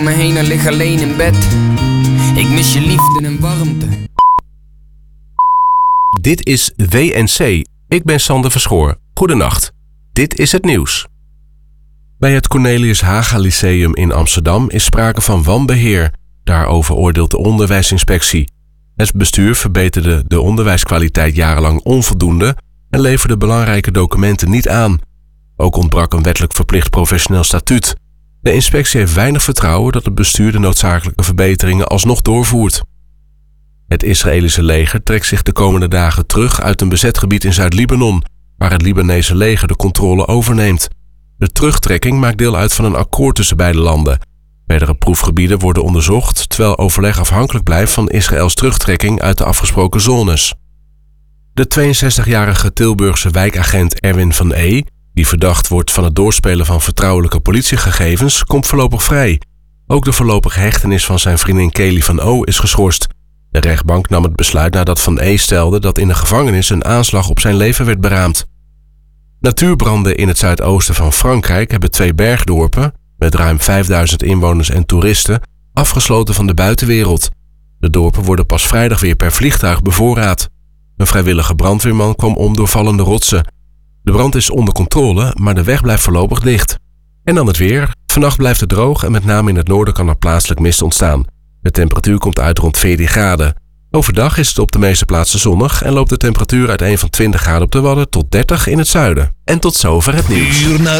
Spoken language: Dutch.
Me heen en lig alleen in bed. Ik mis je liefde en warmte. Dit is WNC. Ik ben Sander Verschoor. Goedenacht. Dit is het nieuws. Bij het Cornelius Haga Lyceum in Amsterdam is sprake van wanbeheer. Daarover oordeelt de onderwijsinspectie. Het bestuur verbeterde de onderwijskwaliteit jarenlang onvoldoende en leverde belangrijke documenten niet aan. Ook ontbrak een wettelijk verplicht professioneel statuut. De inspectie heeft weinig vertrouwen dat het bestuur de noodzakelijke verbeteringen alsnog doorvoert. Het Israëlische leger trekt zich de komende dagen terug uit een bezet gebied in Zuid-Libanon, waar het Libanese leger de controle overneemt. De terugtrekking maakt deel uit van een akkoord tussen beide landen. Verdere proefgebieden worden onderzocht, terwijl overleg afhankelijk blijft van Israëls terugtrekking uit de afgesproken zones. De 62-jarige Tilburgse wijkagent Erwin van E., die verdacht wordt van het doorspelen van vertrouwelijke politiegegevens, komt voorlopig vrij. Ook de voorlopige hechtenis van zijn vriendin Kelly van O. is geschorst. De rechtbank nam het besluit nadat Van E. stelde dat in de gevangenis een aanslag op zijn leven werd beraamd. Natuurbranden in het zuidoosten van Frankrijk hebben 2 bergdorpen, met ruim 5000 inwoners en toeristen, afgesloten van de buitenwereld. De dorpen worden pas vrijdag weer per vliegtuig bevoorraad. Een vrijwillige brandweerman kwam om door vallende rotsen. De brand is onder controle, maar de weg blijft voorlopig dicht. En dan het weer. Vannacht blijft het droog en met name in het noorden kan er plaatselijk mist ontstaan. De temperatuur komt uit rond 14 graden. Overdag is het op de meeste plaatsen zonnig en loopt de temperatuur uiteen van 20 graden op de Wadden tot 30 in het zuiden. En tot zover het nieuws.